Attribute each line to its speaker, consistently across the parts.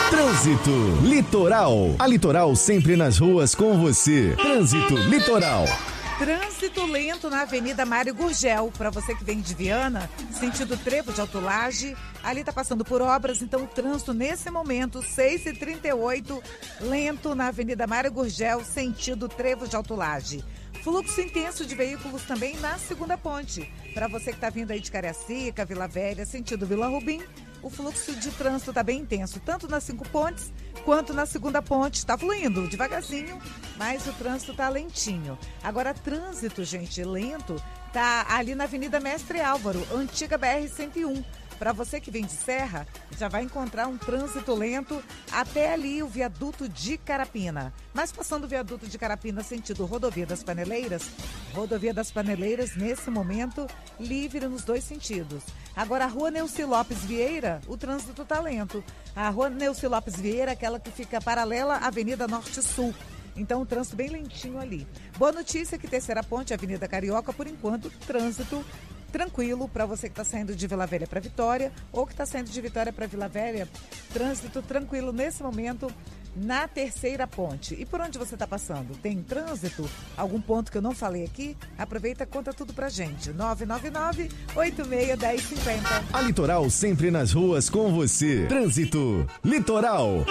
Speaker 1: Trânsito Litoral. A Litoral sempre nas ruas com você. Trânsito Litoral.
Speaker 2: Trânsito lento na Avenida Mário Gurgel. Para você que vem de Viana, sentido Trevo de Autolage, ali tá passando por obras, então o trânsito nesse momento, 6h38, lento na Avenida Mário Gurgel, sentido Trevo de Autolage. Fluxo intenso de veículos também na segunda ponte. Para você que está vindo aí de Cariacica, Vila Velha, sentido Vila Rubim, o fluxo de trânsito está bem intenso, tanto nas 5 pontes quanto na segunda ponte. Está fluindo devagarzinho, mas o trânsito está lentinho. Agora, trânsito, gente, lento, tá ali na Avenida Mestre Álvaro, antiga BR-101. Para você que vem de Serra, já vai encontrar um trânsito lento até ali o viaduto de Carapina. Mas passando o viaduto de Carapina, sentido Rodovia das Paneleiras, nesse momento, livre nos 2 sentidos. Agora, a Rua Neuci Lopes Vieira, o trânsito está lento. A Rua Neuci Lopes Vieira, aquela que fica paralela à Avenida Norte-Sul. Então, o trânsito bem lentinho ali. Boa notícia que Terceira Ponte, Avenida Carioca, por enquanto, trânsito tranquilo para você que está saindo de Vila Velha para Vitória ou que está saindo de Vitória para Vila Velha. Trânsito tranquilo nesse momento na Terceira Ponte. E por onde você está passando? Tem trânsito? Algum ponto que eu não falei aqui? Aproveita e conta tudo pra gente. 999-86-1050.
Speaker 1: A Litoral sempre nas ruas com você. Trânsito Litoral.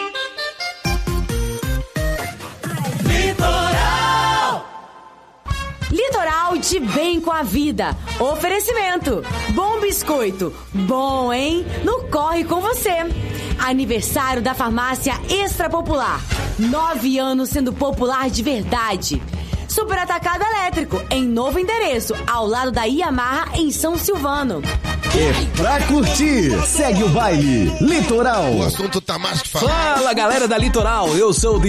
Speaker 3: Litoral de bem com a vida. Oferecimento. Bom biscoito. Bom, hein? No Corre com você. Aniversário da Farmácia Extra Popular. 9 anos sendo popular de verdade. Super Atacado Elétrico, em novo endereço, ao lado da Yamaha, em São Silvano.
Speaker 1: É pra curtir. Segue o baile. Litoral.
Speaker 4: O assunto tá mais que falado.
Speaker 5: Fala, galera da Litoral. Eu sou o